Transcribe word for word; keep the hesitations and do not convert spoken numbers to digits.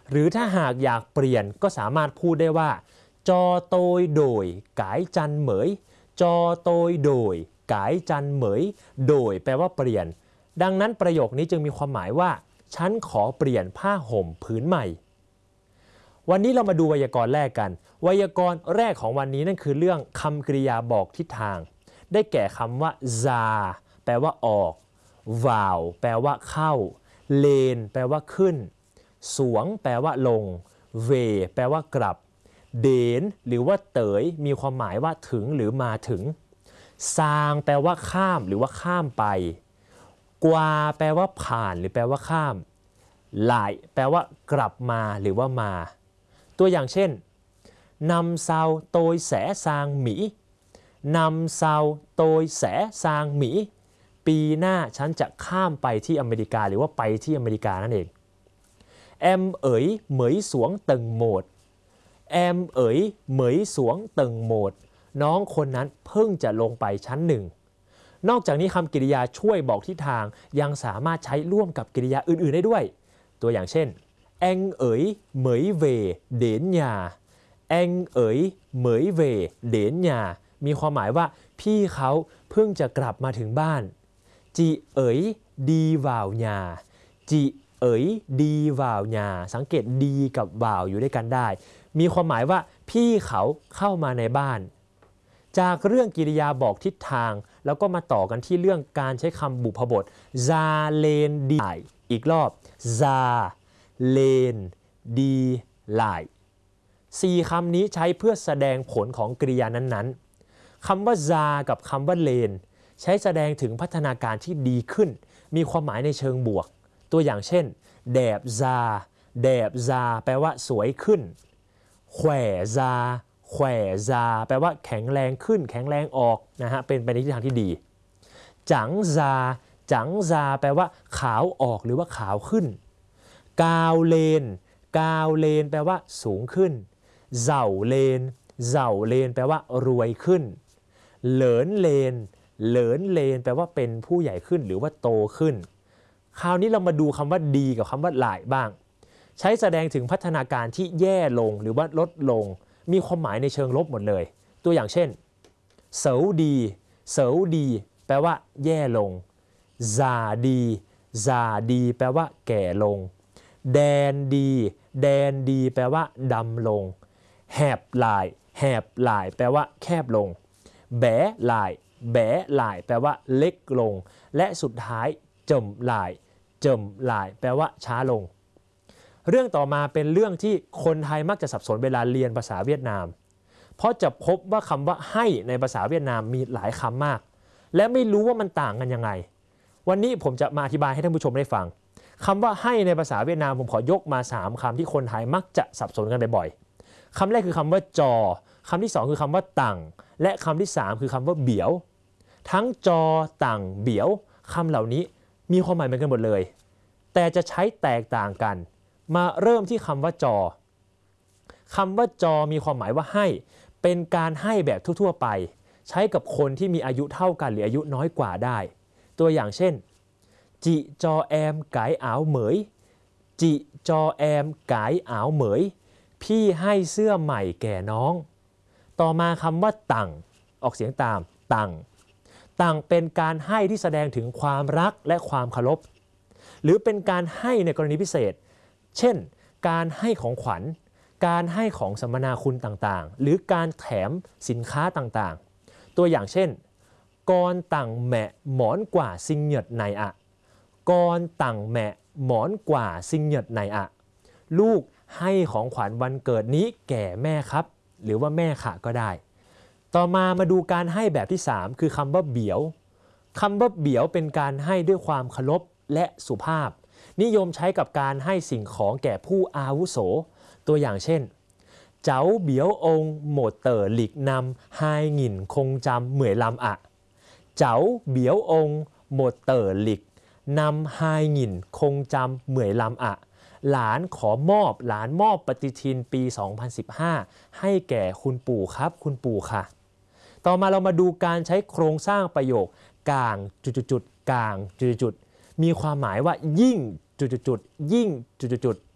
หรือถ้าหากอยากเปลี่ยนก็สามารถพูดได้ว่าจอโตยโดยกายจันเหมยจอโตยโดยกายจันเหมยโดยแปลว่าเปลี่ยนดังนั้นประโยคนี้จึงมีความหมายว่าฉันขอเปลี่ยนผ้าห่มผืนใหม่วันนี้เรามาดูไวยากรณ์แรกกันไวยากรณ์แรกของวันนี้นั่นคือเรื่องคำกริยาบอกทิศทางได้แก่คำว่า za แปลว่าออก vow แปลว่าเข้า เลน แปลว่าขึ้นสวงแปลว่าลง เว แปลว่ากลับเดนหรือว่าเต๋ยมีความหมายว่าถึงหรือมาถึงซางแปลว่าข้ามหรือว่าข้ามไปกวาแปลว่าผ่านหรือแปลว่าข้ามหลายแปลว่ากลับมาหรือว่ามาตัวอย่างเช่นนำเซาโตยแสซางหมีนำเซาโตยแสซางหมีปีหน้าฉันจะข้ามไปที่อเมริกาหรือว่าไปที่อเมริกานั่นเองแอมเอ๋ยเหมยสวงเติงโหมดแอมเอ๋ยเหมยสวงเติงโหมดน้องคนนั้นเพิ่งจะลงไปชั้นหนึ่งนอกจากนี้คำกริยาช่วยบอกทิศทางยังสามารถใช้ร่วมกับกริยาอื่นๆได้ด้วยตัวอย่างเช่นแองเอ๋ยเหมยเวเดนยาแองเอ๋ยเหมยเวเดนยามีความหมายว่าพี่เขาเพิ่งจะกลับมาถึงบ้านจีเอ๋ยดีวาวยาจีเอ๋ยดีวาวยาสังเกตดีกับวาวอยู่ด้วยกันได้มีความหมายว่าพี่เขาเข้ามาในบ้านจากเรื่องกริยาบอกทิศทางแล้วก็มาต่อกันที่เรื่องการใช้คำบุพบท za เลนดีอีกรอบ za เลนดีไลสี่คำนี้ใช้เพื่อแสดงผลของกริยานั้นๆคำว่า za กับคำว่าเลนใช้แสดงถึงพัฒนาการที่ดีขึ้นมีความหมายในเชิงบวกตัวอย่างเช่นแดบ za แดบ za แปลว่าสวยขึ้นแขว่ za แขว่ za แปลว่าแข็งแรงขึ้นแข็งแรงออกนะฮะเป็นไปในทิศทางที่ดีจัง za จัง za แปลว่าขาวออกหรือว่าขาวขึ้นกาวเลนกาวเลนแปลว่าสูงขึ้นเจ้าเลนเจ้าเลนแปลว่ารวยขึ้นเหลินเลนเหลินเลนแปลว่าเป็นผู้ใหญ่ขึ้นหรือว่าโตขึ้นคราวนี้เรามาดูคำว่าดีกับคำว่าหลายบ้างใช้แสดงถึงพัฒนาการที่แย่ลงหรือว่าลดลงมีความหมายในเชิงลบหมดเลยตัวอย่างเช่นเสาดีเสาดีแปลว่าแย่ลงซาดีซาดีแปลว่าแก่ลงแดนดีแดนดีแปลว่าดำลงแหบหลายแหบหลายแปลว่าแคบลงแบ๋หลายแบ๋หลายแปลว่าเล็กลงและสุดท้ายเจิมหลายเจิมหลายแปลว่าช้าลงเรื่องต่อมาเป็นเรื่องที่คนไทยมักจะสับสนเวลาเรียนภาษาเวียดนามเพราะจะพบว่าคำว่าให้ในภาษาเวียดนามมีหลายคำมากและไม่รู้ว่ามันต่างกันยังไงวันนี้ผมจะมาอธิบายให้ท่านผู้ชมได้ฟังคำว่าให้ในภาษาเวียดนามผมขอยกมาสามคำที่คนไทยมักจะสับสนกันบ่อยๆคำแรกคือคำว่าจอคำที่สองคือคำว่าตังและคำที่สามคือคำว่าเบียวทั้งจอตังเบียวคำเหล่านี้มีความหมายเหมือนกันหมดเลยแต่จะใช้แตกต่างกันมาเริ่มที่คำว่าจอคำว่าจอมีความหมายว่าให้เป็นการให้แบบทั่วๆไปใช้กับคนที่มีอายุเท่ากันหรืออายุน้อยกว่าได้ตัวอย่างเช่นจิจอแอมไก่อ้าวเหมยจิจอแอมไก่อ้าวเหมยพี่ให้เสื้อใหม่แก่น้องต่อมาคำว่าตังออกเสียงตามตังตังเป็นการให้ที่แสดงถึงความรักและความเคารพหรือเป็นการให้ในกรณีพิเศษเช่นการให้ของขวัญการให้ของสัมมนาคุณต่างๆหรือการแถมสินค้าต่างๆตัวอย่างเช่นกอนตังแมะหมอนกว่าซิงเหยดในอะกอนตังแมะหมอนกว่าซิงเหยดในอะลูกให้ของขวัญวันเกิดนี้แก่แม่ครับหรือว่าแม่ค่ะก็ได้ต่อมามาดูการให้แบบที่สามคือคำว่าเบียวคำว่าเบียวเป็นการให้ด้วยความเคารพและสุภาพนิยมใช้กับการให้สิ่งของแก่ผู้อาวุโสตัวอย่างเช่นเจ้าเบียวองหมดเต๋อหลีกนำไฮหงินคงจำเหมื่อยลำอะเจ้าเบียวองหมดเต๋อหลีกนำไฮหงินคงจำเหมื่อยลำอะหลานขอมอบหลานมอบปฏิทินปีสองพันสิบห้าให้แก่คุณปู่ครับคุณปู่ค่ะต่อมาเรามาดูการใช้โครงสร้างประโยคกลางจุดๆกลางจุดๆมีความหมายว่ายิ่งจุดๆยิ่งจุด